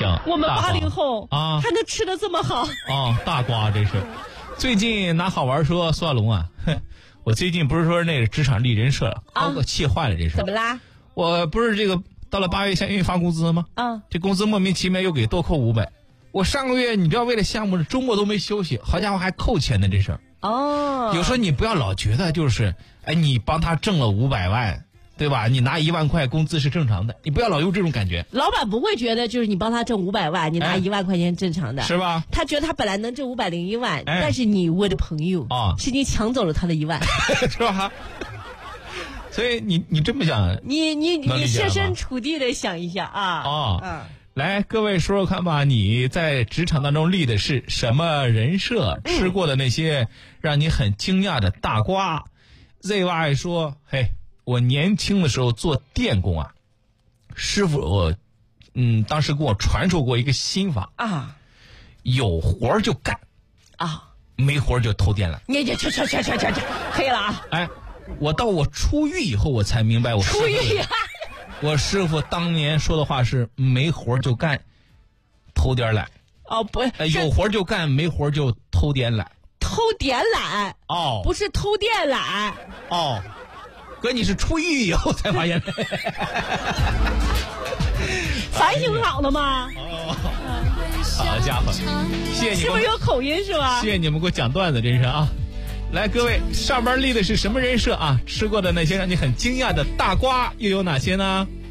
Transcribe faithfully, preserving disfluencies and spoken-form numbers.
行， 我们八零后啊还能吃得这么好啊！大瓜这是。最近拿好玩说，苏亚龙啊，我最近不是说那个职场立人设了，把我气坏了这事。 怎么啦？ 我不是这个到了八月下愿意发工资吗？ 啊， 这工资莫名其妙又给多扣五百。我上个月你知道为了项目周末都没休息，好家伙还扣钱的这事儿。 哦， 有时候你不要老觉得就是哎你帮他挣了五百万。对吧？你拿一万块工资是正常的，你不要老有这种感觉。 老板不会觉得就是你帮他挣五百万，你拿一万块钱正常的， 是吧？ 他觉得他本来能挣五百零一万，哎、但是你我的朋友啊，是你抢走了他的一万， 是吧？所以你你这么想， 你你你设身处地的想一下啊！ 哦，嗯、来，各位说说看吧，你在职场当中立的是什么人设？嗯、吃过的那些让你很惊讶的大瓜 ，Z Y 说，嘿。我年轻的时候做电工啊，师傅我，嗯，当时跟我传授过一个心法啊，有活就干啊，没活就偷电缆。 你这去去去去去去，可以了啊！ 哎，我到我出狱以后，我才明白我出狱呀、啊。 我师傅当年说的话是没活就干，偷点懒。 哦，不， 呃、有活就干，没活就偷点懒。 偷点懒哦， 不是偷电缆哦。哥，你是出狱以后才发现的， 反省好了吗？ 哦，好家伙，谢谢你们， 是不是有口音是吧？ 谢谢你们给我讲段子，真是啊！来，各位，上班立的是什么人设啊？吃过的那些让你很惊讶的大瓜又有哪些呢？